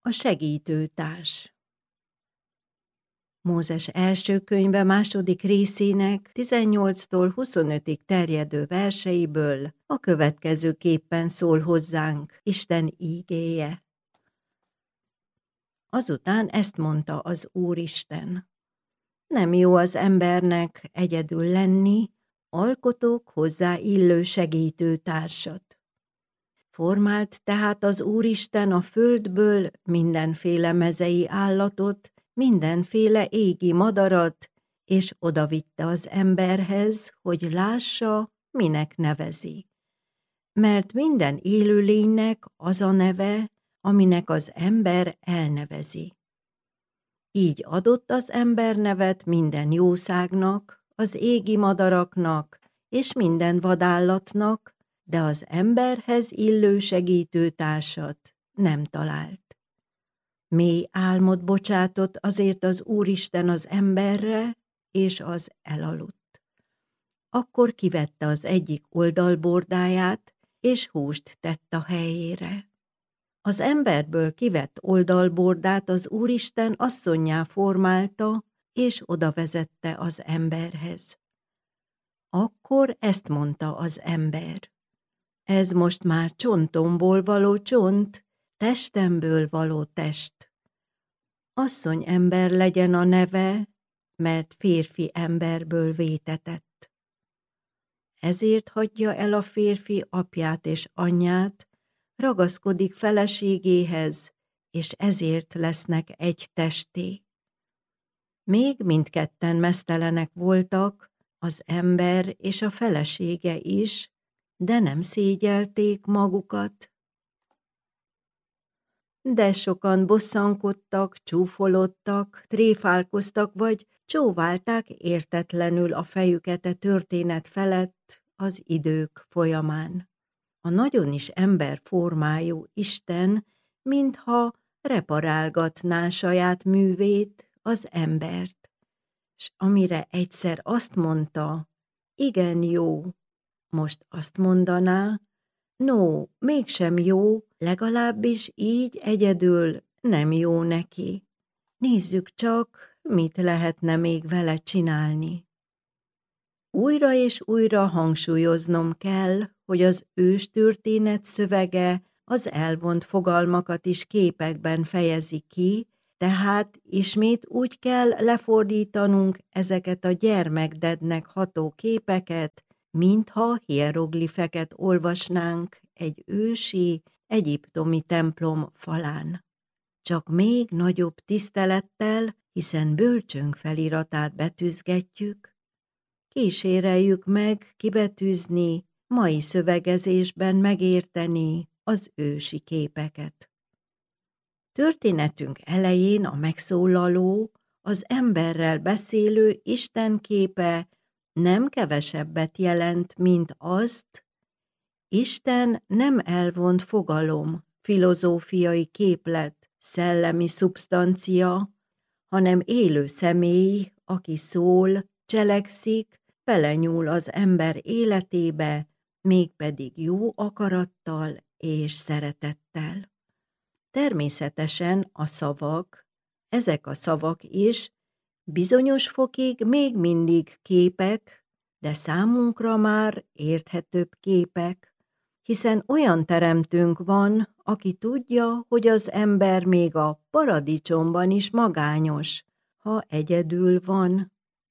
A segítőtárs. Mózes első könyve második részének 18-tól 25-ig terjedő verseiből a következőképpen szól hozzánk Isten ígéje. Azután ezt mondta az Úristen: nem jó az embernek egyedül lenni, alkotok hozzá illő segítőtársat. Formált tehát az Úristen a földből mindenféle mezei állatot, mindenféle égi madarat, és odavitte az emberhez, hogy lássa, minek nevezi. Mert minden élőlénynek az a neve, aminek az ember elnevezi. Így adott az ember nevet minden jószágnak, az égi madaraknak és minden vadállatnak, de az emberhez illő segítőtársat nem talált. Mély álmot bocsátott azért az Úristen az emberre, és az elaludt. Akkor kivette az egyik oldalbordáját, és húst tett a helyére. Az emberből kivett oldalbordát az Úristen asszonnyá formálta, és odavezette az emberhez. Akkor ezt mondta az ember: ez most már csontomból való csont, testemből való test. Asszony ember legyen a neve, mert férfi emberből vétetett. Ezért hagyja el a férfi apját és anyját, ragaszkodik feleségéhez, és ezért lesznek egy testé. Még mindketten meztelenek voltak, az ember és a felesége is, de nem szégyelték magukat. De sokan bosszankodtak, csúfolodtak, tréfálkoztak, vagy csóválták értetlenül a fejüket a történet felett az idők folyamán. A nagyon is emberformájú Isten, mintha reparálgatná saját művét, az embert, s amire egyszer azt mondta, igen jó, most azt mondaná, no, mégsem jó, legalábbis így egyedül nem jó neki. Nézzük csak, mit lehetne még vele csinálni. Újra és újra hangsúlyoznom kell, hogy az őstörténet szövege az elvont fogalmakat is képekben fejezi ki, tehát ismét úgy kell lefordítanunk ezeket a gyermekdednek ható képeket, mintha hieroglifeket olvasnánk egy ősi, egyiptomi templom falán. Csak még nagyobb tisztelettel, hiszen bölcsönk feliratát betűzgetjük, kíséreljük meg kibetűzni, mai szövegezésben megérteni az ősi képeket. Történetünk elején a megszólaló, az emberrel beszélő Isten képe nem kevesebbet jelent, mint azt, Isten nem elvont fogalom, filozófiai képlet, szellemi szubstancia, hanem élő személy, aki szól, cselekszik, belenyúl az ember életébe, mégpedig jó akarattal és szeretettel. Természetesen a szavak, ezek a szavak is bizonyos fokig még mindig képek, de számunkra már érthetőbb képek, hiszen olyan teremtőnk van, aki tudja, hogy az ember még a paradicsomban is magányos, ha egyedül van.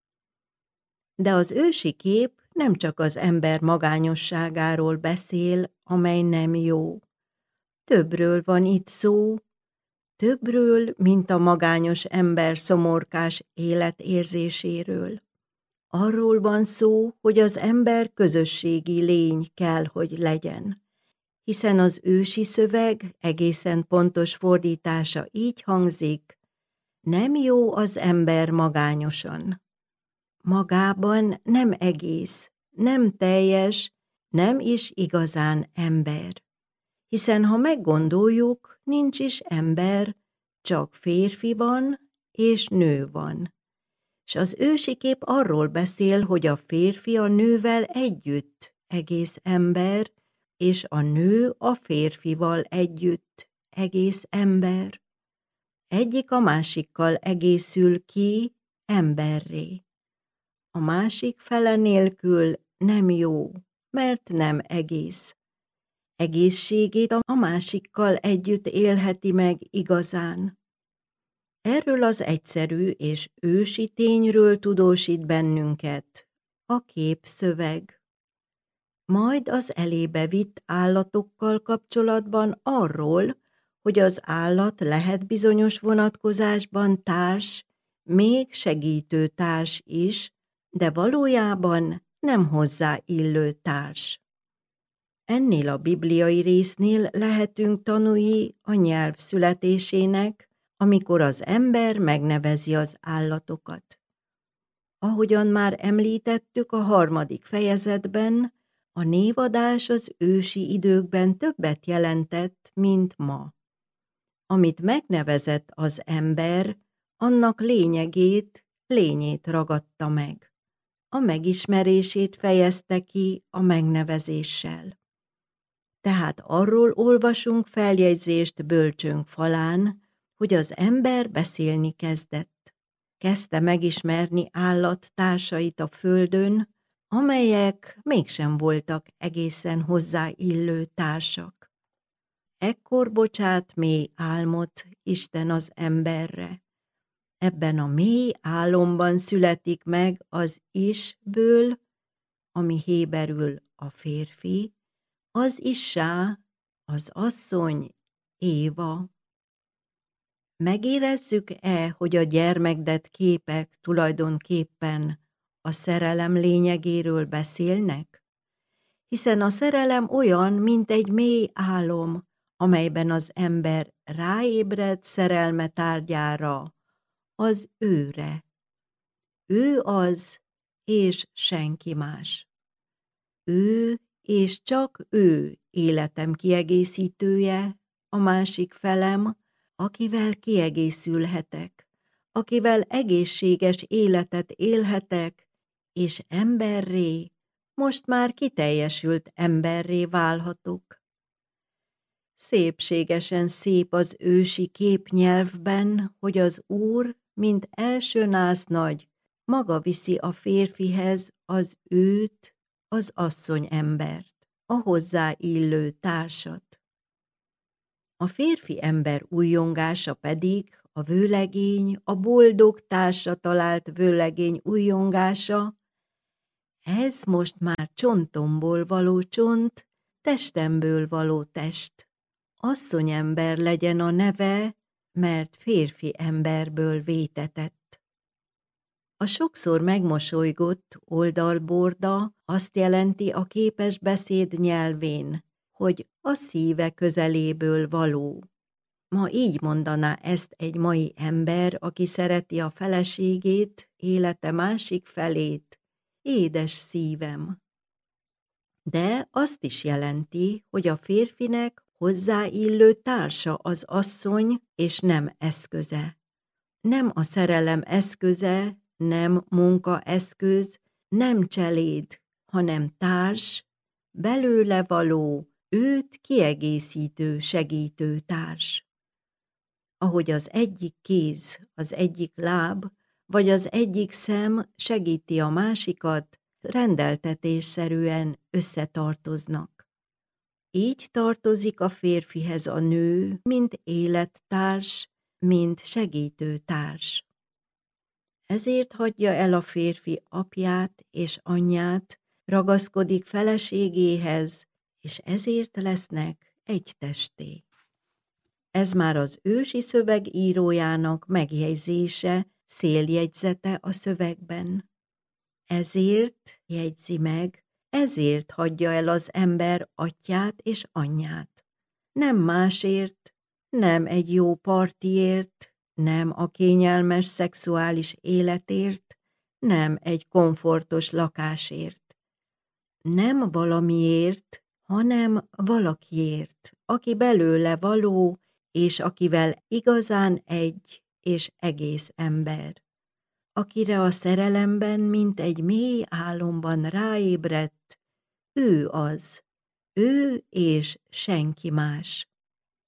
De az ősi kép nem csak az ember magányosságáról beszél, amely nem jó. Többről van itt szó, többről, mint a magányos ember szomorkás életérzéséről. Arról van szó, hogy az ember közösségi lény kell, hogy legyen, hiszen az ősi szöveg egészen pontos fordítása így hangzik: nem jó az ember magányosan. Magában nem egész, nem teljes, nem is igazán ember. Hiszen ha meggondoljuk, nincs is ember, csak férfi van és nő van. És az ősi kép arról beszél, hogy a férfi a nővel együtt egész ember, és a nő a férfival együtt egész ember. Egyik a másikkal egészül ki emberré. A másik fele nélkül nem jó, mert nem egész. Egészségét a másikkal együtt élheti meg igazán. Erről az egyszerű és ősi tényről tudósít bennünket a képszöveg. Majd az elébe vitt állatokkal kapcsolatban arról, hogy az állat lehet bizonyos vonatkozásban társ, még segítő társ is, de valójában nem hozzá illő társ. Ennél a bibliai résznél lehetünk tanúi a nyelv születésének, amikor az ember megnevezi az állatokat. Ahogyan már említettük a 3. fejezetben, a névadás az ősi időkben többet jelentett, mint ma. Amit megnevezett az ember, annak lényét ragadta meg. A megismerését fejezte ki a megnevezéssel. Tehát arról olvasunk feljegyzést bölcsőnk falán, hogy az ember beszélni kezdett. Kezdte megismerni állattársait a földön, amelyek mégsem voltak egészen hozzáillő társak. Ekkor bocsát mély álmot Isten az emberre. Ebben a mély álomban születik meg az Isből, ami héberül a férfi, az Issá, az asszony, Éva. Megérezzük-e, hogy a gyermekdett képek tulajdonképpen a szerelem lényegéről beszélnek? Hiszen a szerelem olyan, mint egy mély álom, amelyben az ember ráébred szerelme tárgyára, az őre. Ő az, és senki más. Ő, és csak ő életem kiegészítője, a másik felem, akivel kiegészülhetek, akivel egészséges életet élhetek, és emberré, most már kiteljesült emberré válhatok. Szépségesen szép az ősi képnyelvben, hogy az Úr, mint első násznagy, maga viszi a férfihez az őt, az asszony embert, a hozzá illő társat. A férfi ember újjongása pedig a vőlegény, a boldog társa talált vőlegény újjongása, ez most már csontomból való csont, testemből való test. Asszonyember legyen a neve, mert férfi emberből vétetett. A sokszor megmosolygott oldalborda azt jelenti a képes beszéd nyelvén, hogy a szíve közeléből való. Ma így mondaná ezt egy mai ember, aki szereti a feleségét, élete másik felét, édes szívem. De azt is jelenti, hogy a férfinek hozzáillő társa az asszony, és nem eszköze. Nem a szerelem eszköze, nem munkaeszköz, nem cseléd, hanem társ, belőle való, őt kiegészítő, segítő társ. Ahogy az egyik kéz, az egyik láb, vagy az egyik szem segíti a másikat, rendeltetésszerűen összetartoznak. Így tartozik a férfihez a nő, mint élettárs, mint segítő társ. Ezért hagyja el a férfi apját és anyját, ragaszkodik feleségéhez, és ezért lesznek egy testé. Ez már az ősi szöveg írójának megjegyzése, széljegyzete a szövegben. Ezért jegyzi meg, ezért hagyja el az ember atyját és anyját. Nem másért, nem egy jó partiért, nem a kényelmes szexuális életért, nem egy komfortos lakásért. Nem valamiért, hanem valakiért, aki belőle való, és akivel igazán egy és egész ember. Akire a szerelemben, mint egy mély álomban ráébredt, ő az, ő és senki más.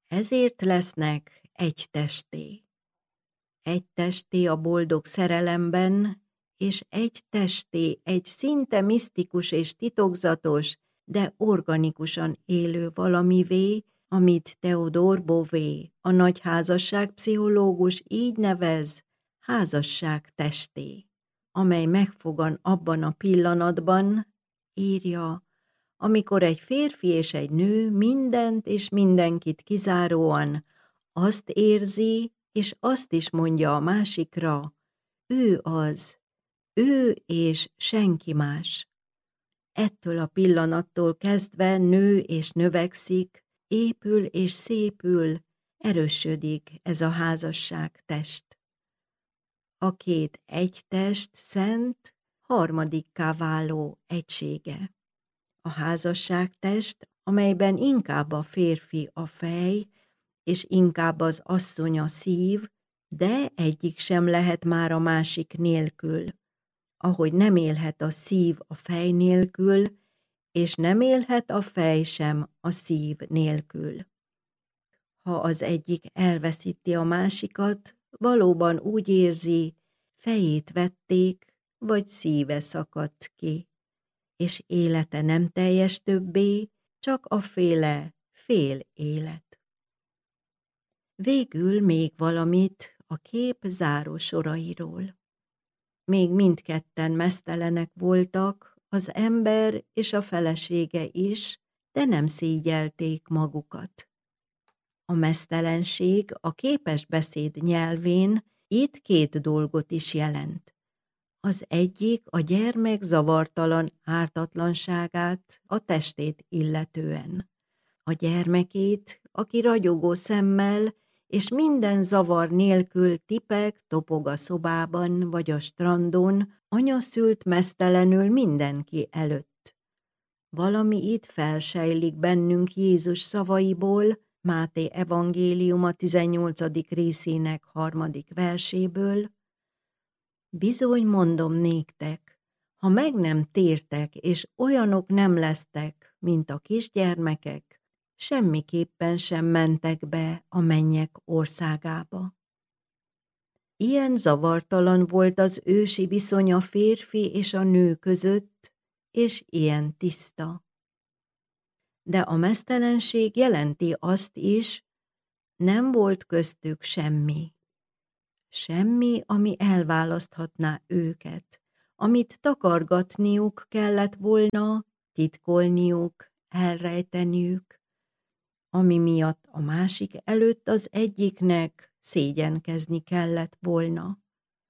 Ezért lesznek egy testé. Egy testé a boldog szerelemben, és egy testé egy szinte misztikus és titokzatos, de organikusan élő valamivé, amit Theodore Bové, a nagy házasságpszichológus így nevez házasság testé, amely megfogan abban a pillanatban, írja, amikor egy férfi és egy nő mindent és mindenkit kizáróan azt érzi, és azt is mondja a másikra, ő az, ő és senki más. Ettől a pillanattól kezdve nő és növekszik, épül és szépül, erősödik ez a házasság test. A két egy test szent, harmadikká váló egysége. A házasságtest, amelyben inkább a férfi a fej, és inkább az asszony a szív, de egyik sem lehet már a másik nélkül. Ahogy nem élhet a szív a fej nélkül, és nem élhet a fej sem a szív nélkül. Ha az egyik elveszíti a másikat, valóban úgy érzi, fejét vették, vagy szíve szakadt ki, és élete nem teljes többé, csak a fél élet. Végül még valamit a kép záró sorairól. Még mindketten meztelenek voltak, az ember és a felesége is, de nem szégyelték magukat. A meztelenség a képes beszéd nyelvén itt két dolgot is jelent. Az egyik a gyermek zavartalan ártatlanságát a testét illetően. A gyermekét, aki ragyogó szemmel és minden zavar nélkül tipeg, topog a szobában vagy a strandon, anya szült meztelenül mindenki előtt. Valami itt felsejlik bennünk Jézus szavaiból, Máté evangéliuma 18. részének 3. verséből. Bizony mondom néktek, ha meg nem tértek, és olyanok nem lesztek, mint a kisgyermekek, semmiképpen sem mentek be a mennyek országába. Ilyen zavartalan volt az ősi viszony a férfi és a nő között, és ilyen tiszta. De a meztelenség jelenti azt is, nem volt köztük semmi. Semmi, ami elválaszthatná őket, amit takargatniuk kellett volna, titkolniuk, elrejteniük, ami miatt a másik előtt az egyiknek szégyenkezni kellett volna.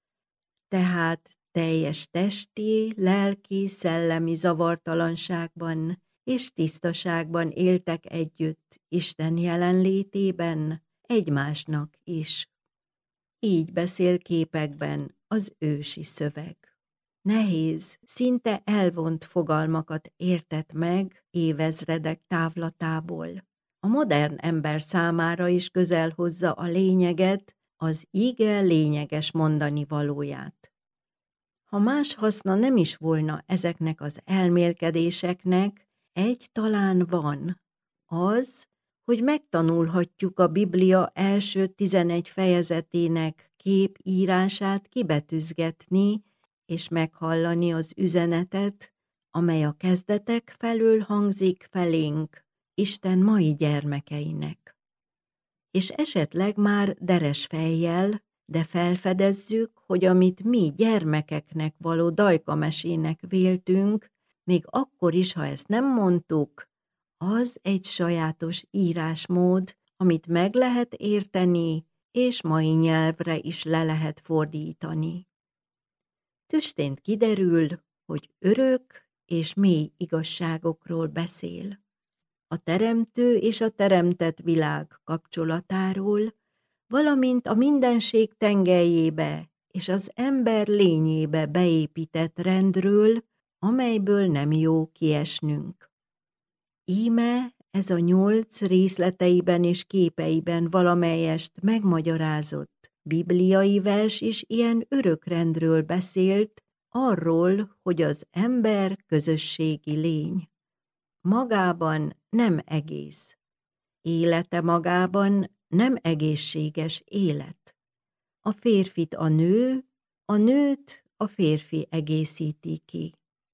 Tehát teljes testi, lelki, szellemi zavartalanságban és tisztaságban éltek együtt Isten jelenlétében, egymásnak is. Így beszél képekben az ősi szöveg. Nehéz, szinte elvont fogalmakat értett meg évezredek távlatából. A modern ember számára is közel hozza a lényeget, az ige lényeges mondani valóját. Ha más haszna nem is volna ezeknek az elmélkedéseknek, egy talán van, az, hogy megtanulhatjuk a Biblia első 11 fejezetének képírását kibetűzgetni, és meghallani az üzenetet, amely a kezdetek felől hangzik felénk, Isten mai gyermekeinek. És esetleg már deres fejjel, de felfedezzük, hogy amit mi gyermekeknek való dajkamesének véltünk, még akkor is, ha ezt nem mondtuk, az egy sajátos írásmód, amit meg lehet érteni, és mai nyelvre is le lehet fordítani. Tüstént kiderül, hogy örök és mély igazságokról beszél. A teremtő és a teremtett világ kapcsolatáról, valamint a mindenség tengelyébe és az ember lényébe beépített rendről, amelyből nem jó kiesnünk. Íme ez a 8 részleteiben és képeiben valamelyest megmagyarázott bibliai vers is ilyen örökrendről beszélt, arról, hogy az ember közösségi lény. Magában nem egész. élete magában nem egészséges élet. A férfit a nőt a férfi egészíti ki.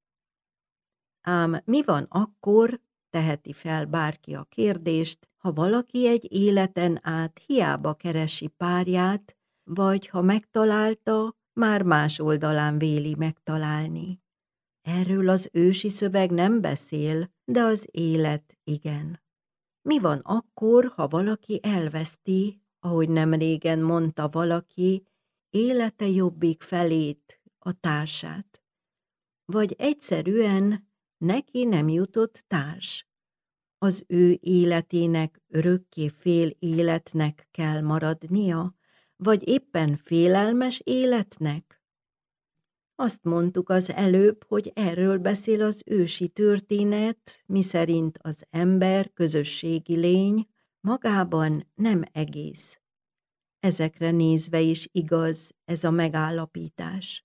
Ám mi van akkor, teheti fel bárki a kérdést, ha valaki egy életen át hiába keresi párját, vagy ha megtalálta, már más oldalán véli megtalálni. Erről az ősi szöveg nem beszél, de az élet igen. Mi van akkor, ha valaki elveszti, ahogy nemrégen mondta valaki, élete jobbik felét, a társát? Vagy egyszerűen neki nem jutott társ. Az ő életének örökké fél életnek kell maradnia, vagy éppen félelmes életnek? Azt mondtuk az előbb, hogy erről beszél az ősi történet, miszerint az ember közösségi lény, magában nem egész. Ezekre nézve is igaz ez a megállapítás.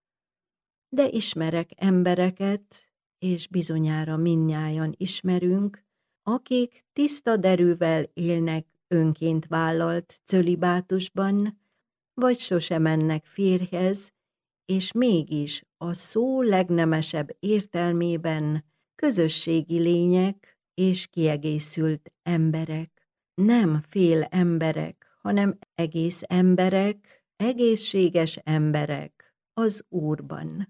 De ismerek embereket, és bizonyára mindnyájan ismerünk, akik tiszta derűvel élnek önként vállalt cölibátusban, vagy sose mennek férjhez, és mégis a szó legnemesebb értelmében közösségi lények és kiegészült emberek, nem fél emberek, hanem egész emberek, egészséges emberek az Úrban.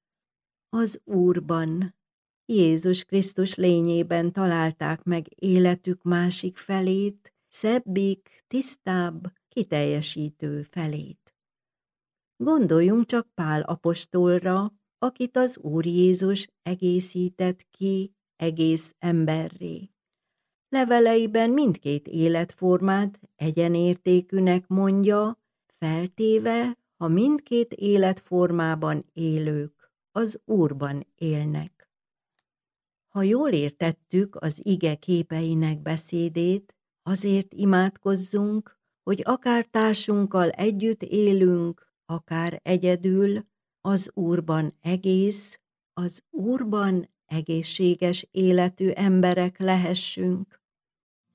Az Úrban, Jézus Krisztus lényében találták meg életük másik felét, szebbik, tisztább, kiteljesítő felét. Gondoljunk csak Pál apostolra, akit az Úr Jézus egészített ki egész emberré. Leveleiben mindkét életformát egyenértékűnek mondja, feltéve, ha mindkét életformában élők az Úrban élnek. Ha jól értettük az ige képeinek beszédét, azért imádkozzunk, hogy akár társunkkal együtt élünk, akár egyedül, az Úrban egész, az Úrban egészséges életű emberek lehessünk,